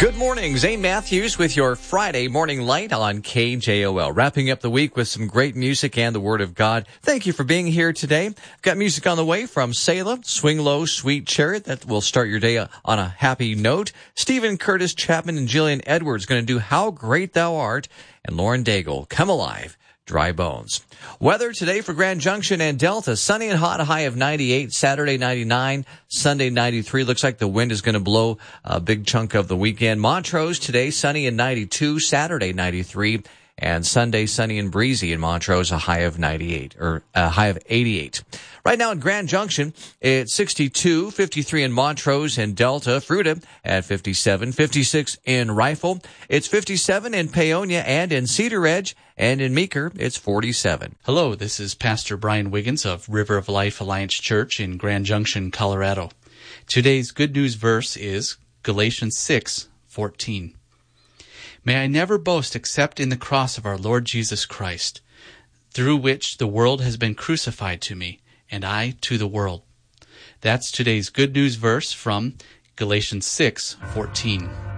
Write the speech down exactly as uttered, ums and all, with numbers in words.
Good morning, Zane Matthews with your Friday Morning Light on K J O L. Wrapping up the week with some great music and the Word of God. Thank you for being here today. Got music on the way from Selah, Swing Low, Sweet Chariot. That will start your day on a happy note. Stephen Curtis Chapman and Jillian Edwards going to do How Great Thou Art. And Lauren Daigle, Come Alive, Dry Bones. Weather today for Grand Junction and Delta. Sunny and hot, a high of ninety-eight. Saturday, ninety-nine. Sunday, ninety-three. Looks like the wind is going to blow a big chunk of the weekend. Montrose today, sunny and ninety-two. Saturday, ninety-three. And Sunday, sunny and breezy in Montrose, a high of ninety-eight, or a high of eighty-eight. Right now in Grand Junction, it's sixty-two, fifty-three in Montrose and Delta. Fruita at fifty-seven, fifty-six in Rifle. It's fifty-seven in Paonia and in Cedar Edge. And in Meeker, it's forty-seven. Hello, this is Pastor Brian Wiggins of River of Life Alliance Church in Grand Junction, Colorado. Today's good news verse is Galatians six fourteen. May I never boast except in the cross of our Lord Jesus Christ, through which the world has been crucified to me, and I to the world. That's today's good news verse from Galatians six fourteen.